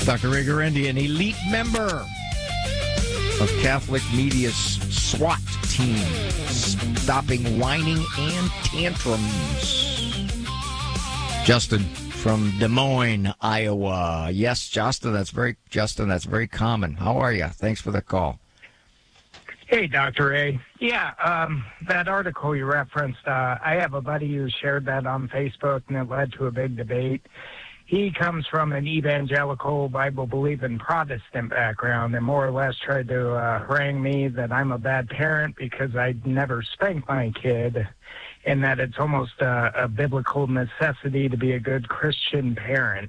Dr. Ray Guarendi, an elite member of Catholic Media's SWAT team, stopping whining and tantrums. Justin from Des Moines, Iowa. Yes, Justin, that's very common. How are you? Thanks for the call. Hey, Dr. A. Yeah, that article you referenced, I have a buddy who shared that on Facebook, and it led to a big debate. He comes from an evangelical, Bible-believing Protestant background and more or less tried to harangue me that I'm a bad parent because I'd never spanked my kid, and that it's almost a biblical necessity to be a good Christian parent.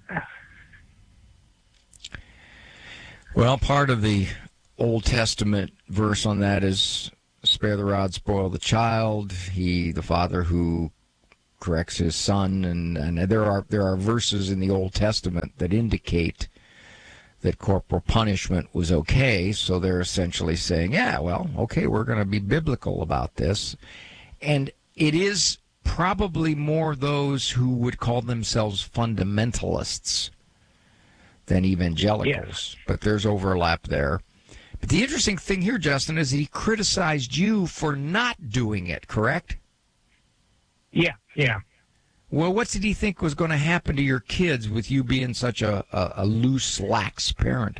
Well, part of the Old Testament verse on that is spare the rod, spoil the child. The father who corrects his son, and there are verses in the Old Testament that indicate that corporal punishment was okay. So they're essentially saying, yeah, well, okay, we're going to be biblical about this. And it is probably more those who would call themselves fundamentalists than evangelicals. Yeah. But there's overlap there. But the interesting thing here, Justin, is he criticized you for not doing it, correct? Yeah. Well, what did he think was going to happen to your kids with you being such a loose, lax parent?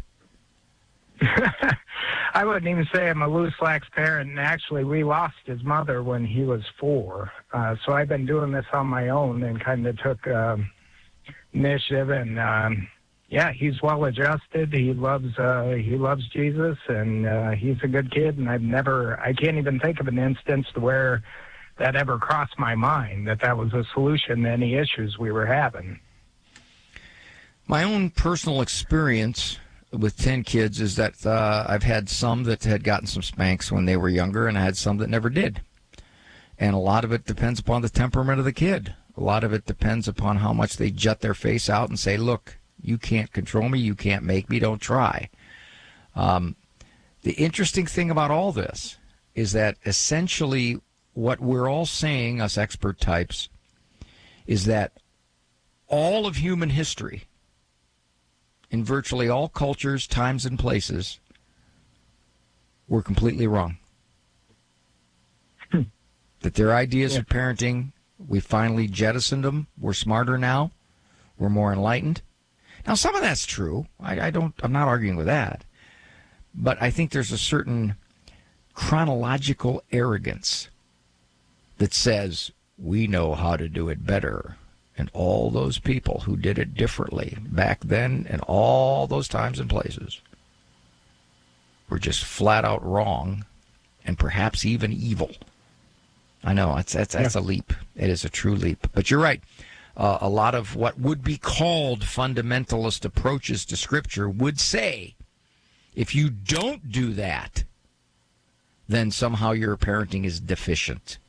I wouldn't even say I'm a loose, lax parent. And actually, we lost his mother when he was 4. So I've been doing this on my own and kind of took initiative. And, yeah, he's well-adjusted. He loves Jesus, and he's a good kid. And I can't even think of an instance to where that ever crossed my mind that was a solution to any issues we were having. My own personal experience with 10 kids is that I've had some that had gotten some spanks when they were younger, and I had some that never did. And a lot of it depends upon the temperament of the kid. A lot of it depends upon how much they jut their face out and say, look, you can't control me, you can't make me, don't try. The interesting thing about all this is that essentially what we're all saying, us expert types, is that all of human history, in virtually all cultures, times, and places, were completely wrong. That their ideas of parenting, we finally jettisoned them. We're smarter now. We're more enlightened. Now, some of that's true. I'm not arguing with that. But I think there's a certain chronological arrogance that says we know how to do it better, and all those people who did it differently back then and all those times and places were just flat out wrong and perhaps even evil. I know, that's a leap. It is a true leap. But you're right. A lot of what would be called fundamentalist approaches to Scripture would say, if you don't do that, then somehow your parenting is deficient.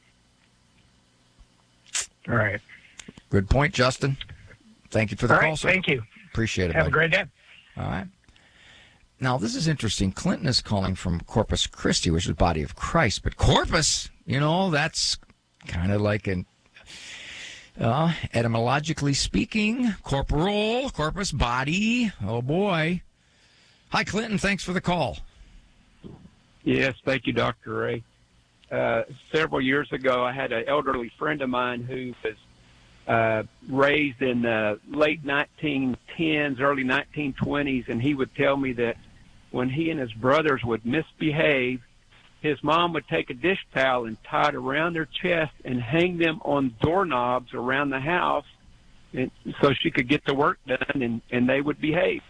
All right. Good point, Justin. Thank you for the call, sir. Thank you. Appreciate it. Have a great day. All right. Now, this is interesting. Clinton is calling from Corpus Christi, which is the body of Christ. But Corpus, that's kind of like an, etymologically speaking, corpus, body. Oh, boy. Hi, Clinton. Thanks for the call. Yes, thank you, Dr. Ray. Several years ago, I had an elderly friend of mine who was raised in the late 1910s, early 1920s, and he would tell me that when he and his brothers would misbehave, his mom would take a dish towel and tie it around their chest and hang them on doorknobs around the house and, so she could get the work done, and they would behave.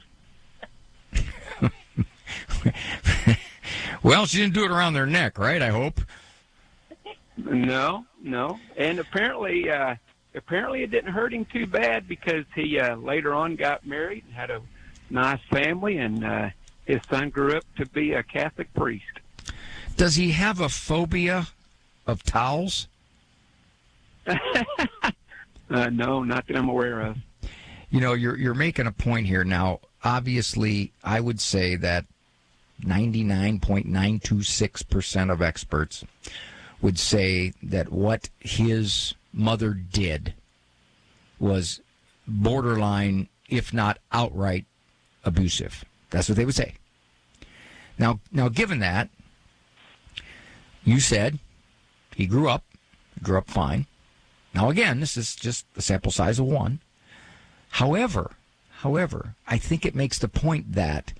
Well, she didn't do it around their neck, right, I hope? No. And apparently it didn't hurt him too bad because he later on got married and had a nice family, and his son grew up to be a Catholic priest. Does he have a phobia of towels? No, not that I'm aware of. You're making a point here. Now, obviously, I would say that 99.926% of experts would say that what his mother did was borderline, if not outright, abusive. That's what they would say. Now, given that, you said he grew up fine. Now, again, this is just a sample size of one. However, I think it makes the point that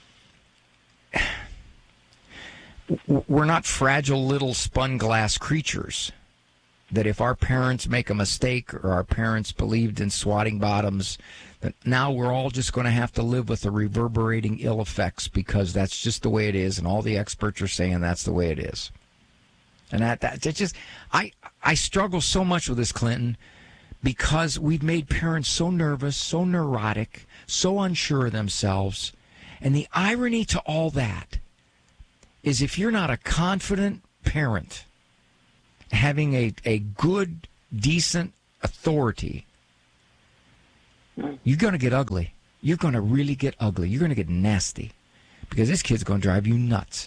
we're not fragile little spun glass creatures, that if our parents make a mistake or our parents believed in swatting bottoms, that now we're all just going to have to live with the reverberating ill effects because that's just the way it is, and all the experts are saying that's the way it is. And that just, I struggle so much with this, Clinton, because we've made parents so nervous, so neurotic, so unsure of themselves. And the irony to all that is if you're not a confident parent, having a good, decent authority, you're going to get ugly. You're going to really get ugly. You're going to get nasty because this kid's going to drive you nuts.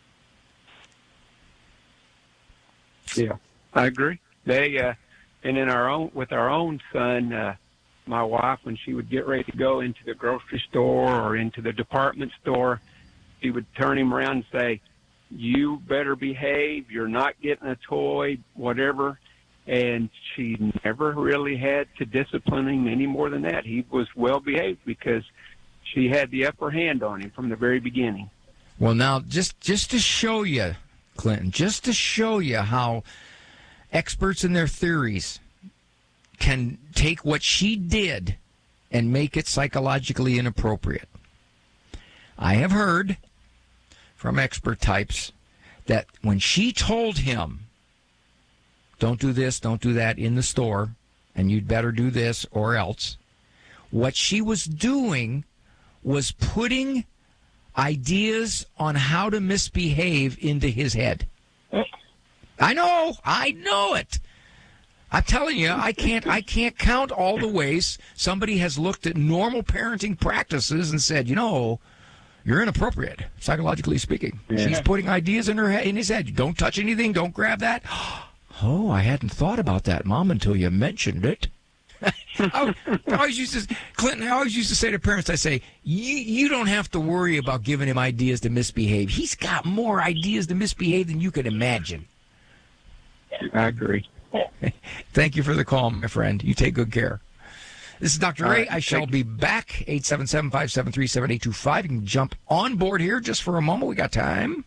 Yeah, I agree. They and with our own son, my wife, when she would get ready to go into the grocery store or into the department store, she would turn him around and say, "You better behave. You're not getting a toy, whatever." And she never really had to discipline him any more than that. He was well behaved because she had the upper hand on him from the very beginning. Well, now, just to show you, Clinton, just to show you how experts in their theories can take what she did and make it psychologically inappropriate. I have heard from expert types that when she told him, don't do this, don't do that in the store, and you'd better do this or else, what she was doing was putting ideas on how to misbehave into his head. I know it. I'm telling you, I can't count all the ways somebody has looked at normal parenting practices and said, you're inappropriate, psychologically speaking. Yeah. She's putting ideas in his head. Don't touch anything. Don't grab that. Oh, I hadn't thought about that, Mom, until you mentioned it. I always used to say to parents, I say, you don't have to worry about giving him ideas to misbehave. He's got more ideas to misbehave than you could imagine. I agree. Thank you for the call, my friend. You take good care. This is Dr. Ray. I shall be back. 877-573-7825. You can jump on board here just for a moment. We got time.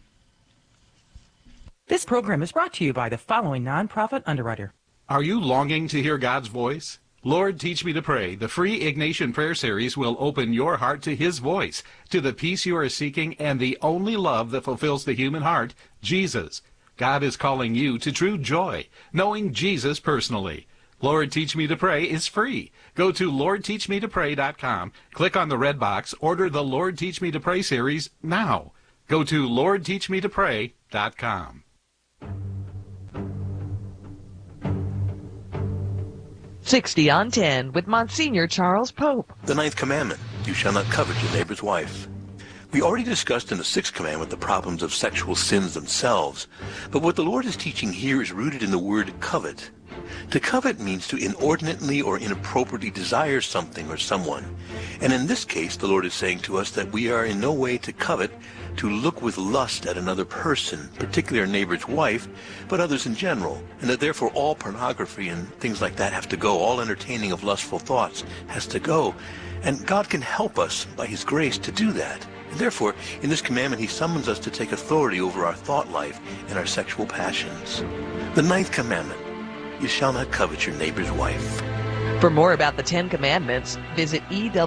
This program is brought to you by the following nonprofit underwriter. Are you longing to hear God's voice? Lord, Teach Me to Pray, the free Ignatian Prayer Series will open your heart to His voice, to the peace you are seeking, and the only love that fulfills the human heart, Jesus. God is calling you to true joy, knowing Jesus personally. Lord, Teach Me to Pray is free. Go to LordTeachMeToPray.com, click on the red box, order the Lord, Teach Me to Pray series now. Go to LordTeachMeToPray.com. 60 on 10 with Monsignor Charles Pope. The ninth commandment, you shall not covet your neighbor's wife. We already discussed in the sixth commandment the problems of sexual sins themselves, but what the Lord is teaching here is rooted in the word covet. To covet means to inordinately or inappropriately desire something or someone. And in this case, the Lord is saying to us that we are in no way to covet, to look with lust at another person, particularly our neighbor's wife, but others in general, and that therefore all pornography and things like that have to go, all entertaining of lustful thoughts has to go. And God can help us by His grace to do that. And therefore, in this commandment, He summons us to take authority over our thought life and our sexual passions. The ninth commandment, you shall not covet your neighbor's wife. For more about the 10 Commandments, visit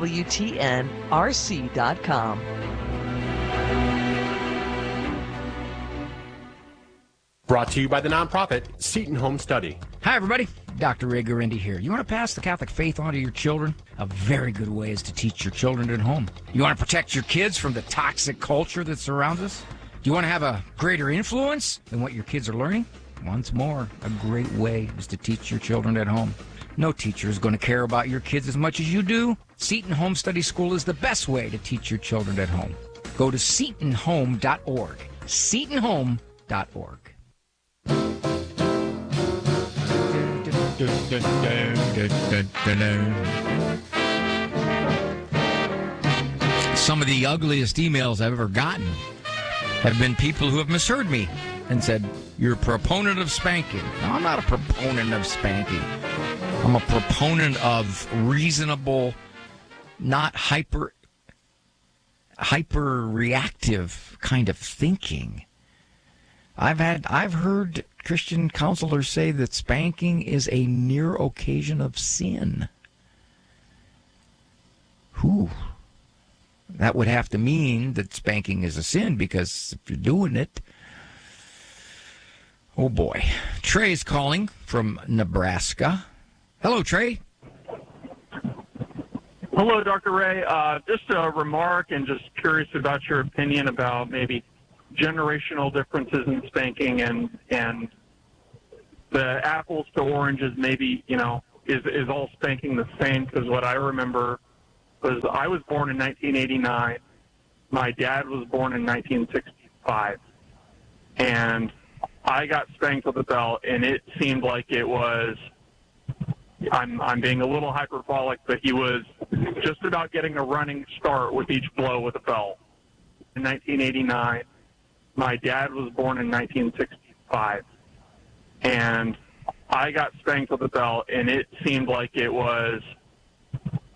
EWTNRC.com. Brought to you by the nonprofit Seton Home Study. Hi, everybody. Dr. Ray Guarendi here. You want to pass the Catholic faith on to your children? A very good way is to teach your children at home. You want to protect your kids from the toxic culture that surrounds us? Do you want to have a greater influence than what your kids are learning? Once more, a great way is to teach your children at home. No teacher is going to care about your kids as much as you do. Seton Home Study School is the best way to teach your children at home. Go to setonhome.org. setonhome.org. Some of the ugliest emails I've ever gotten have been people who have misheard me and said, "You're a proponent of spanking." No, I'm not a proponent of spanking. I'm a proponent of reasonable, not hyper reactive kind of thinking. I've heard Christian counselors say that spanking is a near occasion of sin. Whew. That would have to mean that spanking is a sin, because if you're doing it, oh boy. Trey's calling from Nebraska. Hello, Trey. Hello, Dr. Ray. Just a remark and just curious about your opinion about maybe generational differences in spanking and the apples to oranges, maybe, is all spanking the same? Because what I remember was I was born in 1989. My dad was born in 1965. And I got spanked with a belt, and it seemed like it was, I'm being a little hyperbolic, but he was just about getting a running start with each blow with a belt. In 1989, my dad was born in 1965. And I got spanked with a belt, and it seemed like it was,